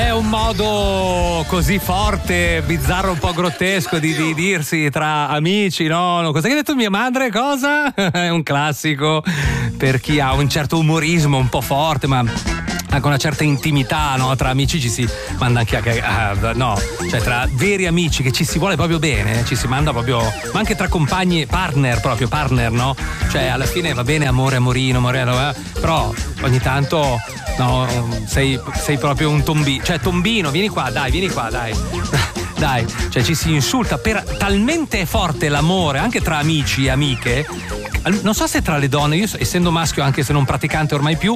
È un modo così forte, bizzarro, un po' grottesco di dirsi tra amici, no? Cosa che ha detto mia madre? Cosa? È un classico per chi ha un certo umorismo un po' forte, ma anche una certa intimità, no? Tra amici ci si manda anche no, cioè tra veri amici che ci si vuole proprio bene, ci si manda proprio, ma anche tra compagni, partner, no? Cioè alla fine va bene amore, amorino, però ogni tanto no, sei proprio un tombino, cioè tombino, vieni qua, dai. Dai, cioè ci si insulta talmente è forte l'amore anche tra amici e amiche. Non so se tra le donne, io essendo maschio anche se non praticante ormai più,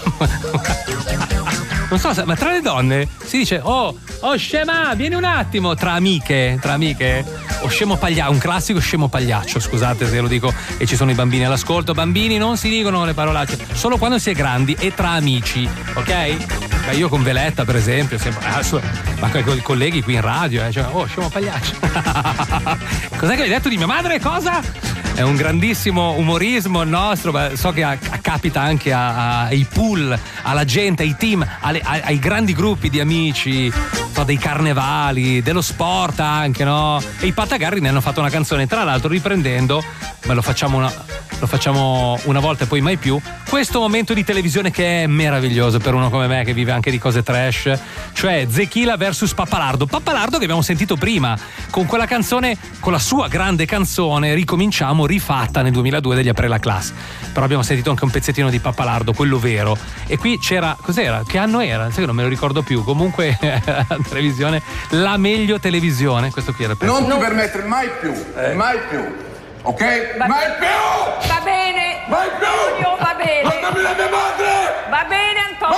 non so, ma tra le donne si dice oh scema, vieni un attimo, tra amiche, o scemo pagliaccio, un classico scemo pagliaccio, scusate se lo dico e ci sono i bambini all'ascolto. Bambini, non si dicono le parolacce, solo quando si è grandi e tra amici, ok? Io con Veletta per esempio ma con i colleghi qui in radio cioè, oh scemo pagliaccio. Cos'è che hai detto di mia madre? Cosa? È un grandissimo umorismo il nostro, ma so che capita anche ai pool, alla gente, ai team, ai grandi gruppi di amici, dei carnevali, dello sport anche, no? E i Patagarri ne hanno fatto una canzone, tra l'altro riprendendo, ma lo facciamo una volta e poi mai più, questo momento di televisione che è meraviglioso per uno come me che vive anche di cose trash, cioè Zechila versus Pappalardo che abbiamo sentito prima con quella canzone, con la sua grande canzone Ricominciamo, rifatta nel 2002 degli Après la Classe, però abbiamo sentito anche un pezzettino di Pappalardo, quello vero, e qui c'era, cos'era? Che anno era? Sai che non me lo ricordo più, comunque televisione, la meglio televisione, questo qui era il pezzo. Non ti permettere mai più, ok? Mai più! Va bene! Mai più! Antonio, va bene! Mandami la mia madre! Va bene, Antonio!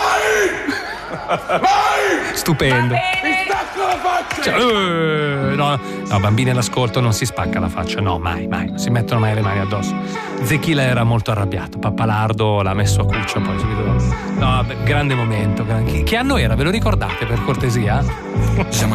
Vai! Stupendo! Va Mi bene! stacco la faccia! Cioè, no, bambini all'ascolto, non si spacca la faccia, no, mai, non si mettono mai le mani addosso. Zechila era molto arrabbiato, Pappalardo l'ha messo a cuccia poi subito dopo. No, grande momento. Che anno era? Ve lo ricordate per cortesia? Siamo